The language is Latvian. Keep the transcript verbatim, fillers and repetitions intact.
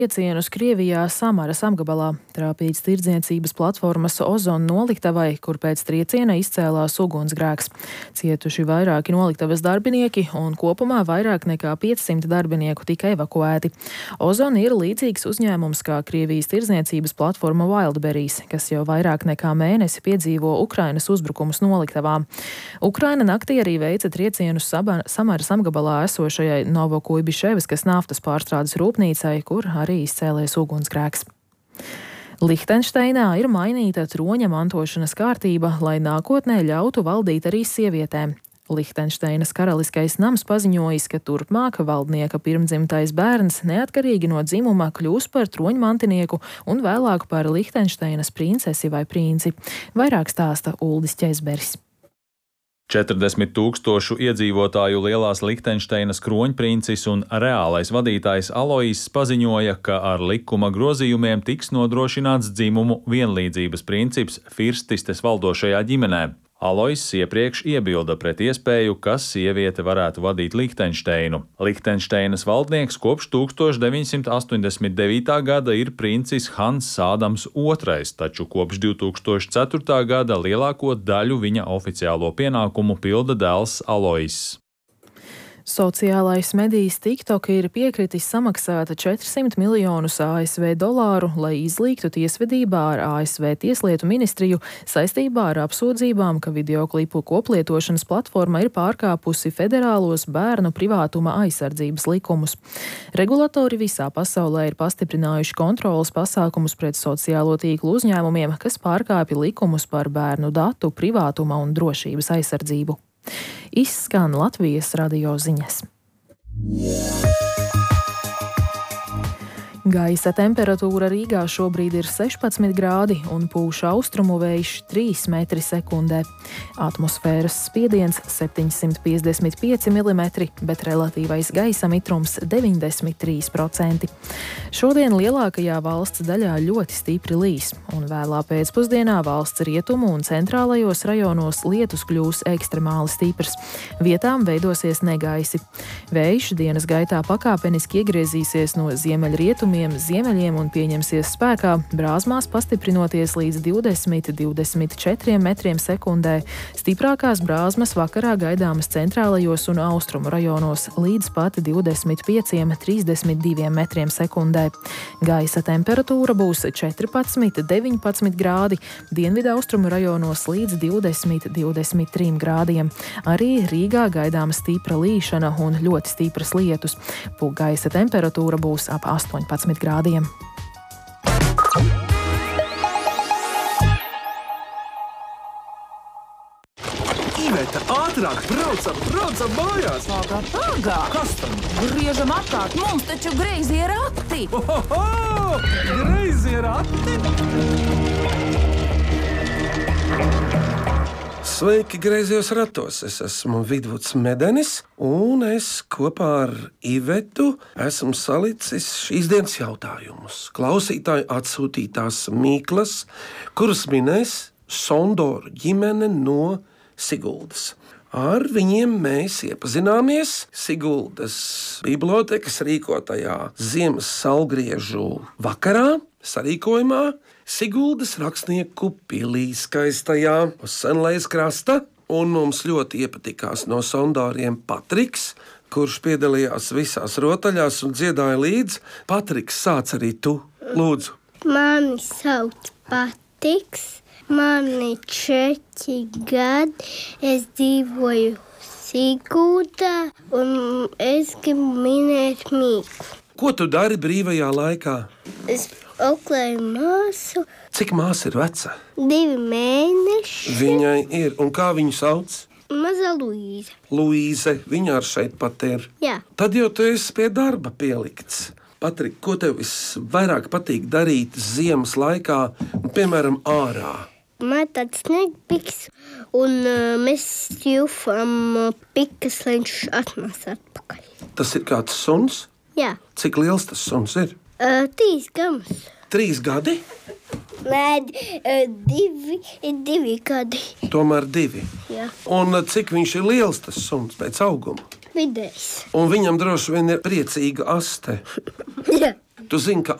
Triecienus Krievijā Samaras apgabalā trāpīts tirdzniecības platformas Ozon noliktavai, kur pēc trieciena izcēlās ugunsgrēks. Cietuši vairāki noliktavas darbinieki un kopumā vairāk nekā piecsimt darbinieku tika evakuēti. Ozon ir līdzīgs uzņēmums kā Krievijas tirdzniecības platforma Wildberries, kas jau vairāk nekā mēnesi piedzīvo Ukrainas uzbrukumus noliktavām. Ukraina naktī arī veica triecienus Samaras apgabalā esošajai Novokuibiševskas naftas pārstrādes rūpnīcai, kur arī izcēlies ugunsgrēks. Lihtenšteinā ir mainīta troņa mantošanas kārtība, lai nākotnē ļautu valdīt arī sievietēm. Lihtenšteinas karaliskais nams paziņojis, ka turpmāk valdnieka pirmdzimtais bērns neatkarīgi no dzimuma kļūs par troņmantinieku un vēlāk par Lihtenšteinas princesi vai princi. Vairāk stāsta Uldis Ķezberis. četrdesmit tūkstošu iedzīvotāju lielās Lihtenšteinas kroņprincis un reālais vadītājs Aloiss paziņoja, ka ar likuma grozījumiem tiks nodrošināts dzimumu vienlīdzības princips firstistes valdošajā ģimenē. Aloiss iepriekš iebilda pret iespēju, ka sieviete varētu vadīt Lihtenšteinu. Lihtenšteinas valdnieks kopš tūkstoš deviņsimt astoņdesmit devītā gada ir princis Hanss Ādams otrais, taču kopš divtūkstoš ceturtā gada lielāko daļu viņa oficiālo pienākumu pilda dēls Aloiss. Sociālais medijs TikTok ir piekritis samaksāt četrsimt miljonus A S V dolāru, lai izlīgtu tiesvedībā ar A S V tieslietu ministriju saistībā ar apsūdzībām, ka videoklipu koplietošanas platforma ir pārkāpusi federālos bērnu privātuma aizsardzības likumus. Regulatori visā pasaulē ir pastiprinājuši kontrolas pasākumus pret sociālo tīklu uzņēmumiem, kas pārkāpja likumus par bērnu datu, privātuma un drošības aizsardzību. Izskan Latvijas radio ziņas. Gaisa temperatūra Rīgā šobrīd ir sešpadsmit grādi un pūš austrumu vējš trīs metri sekundē. Atmosfēras spiediens septiņsimt piecdesmit pieci milimetri, bet relatīvais gaisa mitrums deviņdesmit trīs procenti. Šodien lielākajā valsts daļā ļoti stipri līs, un vēlā pēcpusdienā valsts rietumu un centrālajos rajonos lietus kļūs ekstremāli stiprs. Vietām veidosies negaisi. Vējš dienas gaitā pakāpeniski iegriezīsies no ziemeļrietumu ziemeļiem un pieņemsies spēkā, brāzmās pastiprinoties līdz divdesmit līdz divdesmit četriem metriem sekundē. Stiprākās brāzmas vakarā gaidāmas centrālajos un austrumu rajonos līdz pat divdesmit pieciem līdz trīsdesmit diviem metriem sekundē. Gaisa temperatūra būs četrpadsmit līdz deviņpadsmit grādi, dienvidu austrumu rajonos līdz divdesmit līdz divdesmit trim grādiem. Arī Rīgā gaidāma stipra līšana un ļoti stipras lietus. Gaisa temperatūra būs ap astoņpadsmit grādiem. Iveta, ātrāk, braucam, braucam mājās! Pagā, pagā! Kas tam? Griežam apkārt, mums taču greizi ir rati! Ohoho! Greizi ir rati! Sveiki, griezījos ratos! Es esmu Vidvuds Medenis, un es kopā ar Ivetu esmu salicis šīs dienas jautājumus. Klausītāju atsūtītās mīklas, kuras minēs Sondoru ģimene no Siguldas. Ar viņiem mēs iepazināmies Siguldas bibliotekas rīkotajā ziemas saulgriežu vakarā, sarīkojumā Siguldas rakstnieku pilī skaistajā uz Senlejas krasta, un mums ļoti iepatikās no Sondāriem Patriks, kurš piedalījās visās rotaļās un dziedāja līdz. Patriks, sāc arī tu, lūdzu. Mani sauc Patriks, man ir četri gadi, es dzīvoju Siguldā, un es gribu minēt mīklu. Ko tu dari brīvajā laikā? Es auklēju māsu. Cik māsa ir veca? Divi mēneši. Viņai ir, un kā viņu sauc? Maza Luīze. Luīze, viņa ar šeit pat ir. Jā. Tad jau tu esi pie darba pielikts. Patrik, ko tev visvairāk patīk darīt ziemas laikā, piemēram, ārā? Man tāds sniegpiks, un uh, mēs jūfam uh, pikas, lai viņš atnās atpakaļ. Tas ir kāds suns? Jā. Cik liels tas suns ir? Uh, trīs gamas. Trīs gadi? Nē, uh, divi, divi gadi. Tomēr divi. Jā. Un uh, cik viņš ir liels tas suns pēc auguma? Vidējs. Un viņam droši vien ir priecīga aste. Jā. Tu zini, ka